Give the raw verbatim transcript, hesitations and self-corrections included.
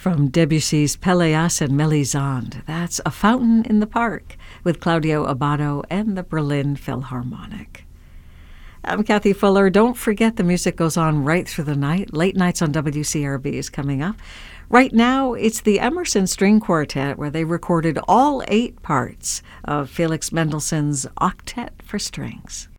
From Debussy's Pelléas and Mélisande, that's A Fountain in the Park with Claudio Abbado and the Berlin Philharmonic. I'm Kathy Fuller. Don't forget the music goes on right through the night. Late Nights on W C R B is coming up. Right now, it's the Emerson String Quartet, where they recorded all eight parts of Felix Mendelssohn's Octet for Strings.